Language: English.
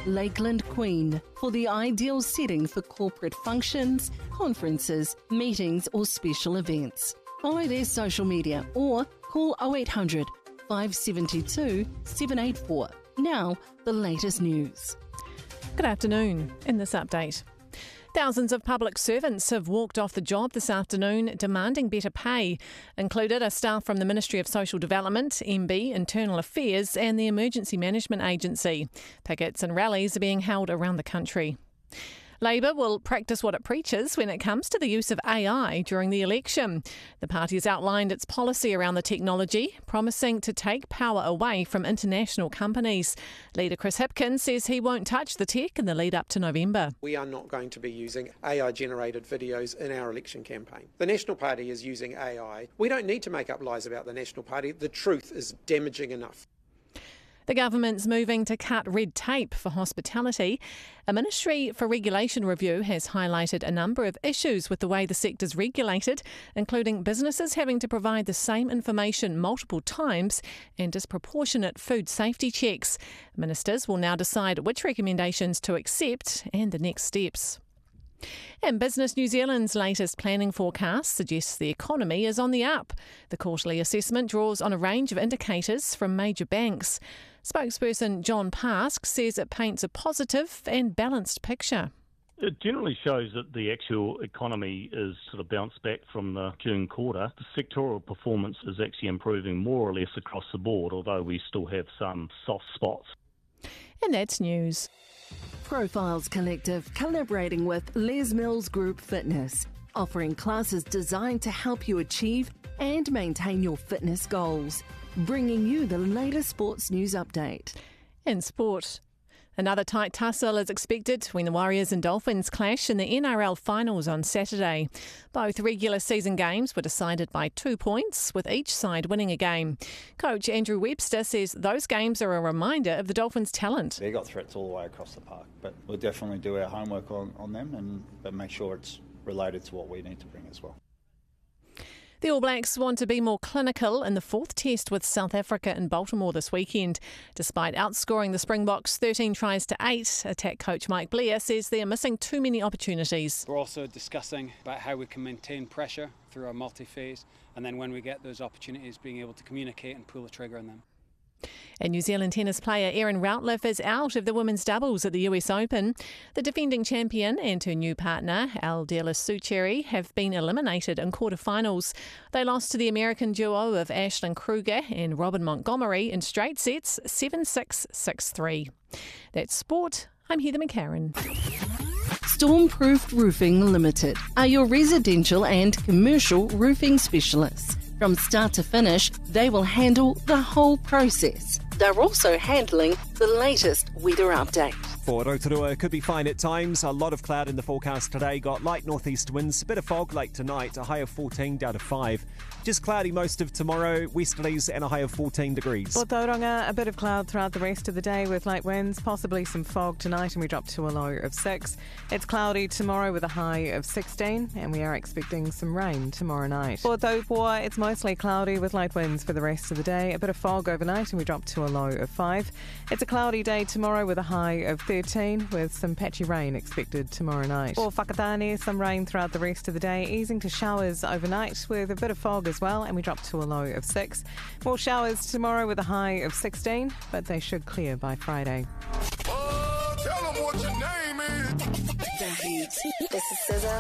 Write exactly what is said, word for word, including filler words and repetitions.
Lakeland Queen for the ideal setting for corporate functions, conferences, meetings or special events. Follow their social media or call oh eight hundred, five seven two, seven eight four. Now, the latest news. Good afternoon. In this update, thousands of public servants have walked off the job this afternoon demanding better pay. Included are staff from the Ministry of Social Development, M B, Internal Affairs and the Emergency Management Agency. Pickets and rallies are being held around the country. Labor will practice what it preaches when it comes to the use of A I during the election. The party has outlined its policy around the technology, promising to take power away from international companies. Leader Chris Hipkins says he won't touch the tech in the lead up to November. We are not going to be using A I-generated videos in our election campaign. The National Party is using A I. We don't need to make up lies about the National Party. The truth is damaging enough. The government's moving to cut red tape for hospitality. A Ministry for Regulation review has highlighted a number of issues with the way the sector's regulated, including businesses having to provide the same information multiple times and disproportionate food safety checks. Ministers will now decide which recommendations to accept and the next steps. And Business New Zealand's latest planning forecast suggests the economy is on the up. The quarterly assessment draws on a range of indicators from major banks. Spokesperson John Pask says it paints a positive and balanced picture. It generally shows that the actual economy is sort of bounced back from the June quarter. The sectoral performance is actually improving more or less across the board, although we still have some soft spots. And that's news. Profiles Collective collaborating with Les Mills Group Fitness, offering classes designed to help you achieve and maintain your fitness goals, bringing you the latest sports news update. In sport, another tight tussle is expected when the Warriors and Dolphins clash in the N R L finals on Saturday. Both regular season games were decided by two points, with each side winning a game. Coach Andrew Webster says those games are a reminder of the Dolphins' talent. They got threats all the way across the park, but we'll definitely do our homework on, on them and but make sure it's related to what we need to bring as well. The All Blacks want to be more clinical in the fourth test with South Africa in Baltimore this weekend. Despite outscoring the Springboks thirteen tries to eight, attack coach Mike Blair says they are missing too many opportunities. We're also discussing about how we can maintain pressure through our multi-phase, and then when we get those opportunities, being able to communicate and pull the trigger on them. And New Zealand tennis player Erin Routliffe is out of the women's doubles at the U S Open. The defending champion and her new partner, Aldela Sucheri, have been eliminated in quarterfinals. They lost to the American duo of Ashlyn Kruger and Robin Montgomery in straight sets, seven six, six three. That's sport. I'm Heather McCarran. Stormproof Roofing Limited are your residential and commercial roofing specialists. From start to finish, they will handle the whole process. They're also handling the latest weather update. For Rotorua, it could be fine at times. A lot of cloud in the forecast today. Got light northeast winds, a bit of fog late tonight, a high of fourteen down to five. Just cloudy most of tomorrow, westerlies and a high of fourteen degrees. For Tauranga, a bit of cloud throughout the rest of the day with light winds, possibly some fog tonight, and we drop to a low of six. It's cloudy tomorrow with a high of sixteen, and we are expecting some rain tomorrow night. For Taupua, it's mostly cloudy with light winds for the rest of the day, a bit of fog overnight, and we drop to a low of five. It's a cloudy day tomorrow with a high of thirteen, with some patchy rain expected tomorrow night. For Whakatane, some rain throughout the rest of the day, easing to showers overnight with a bit of fog as well, and we drop to a low of six. More showers tomorrow with a high of sixteen, but they should clear by Friday. Oh, tell them what your name is. This is S Z A.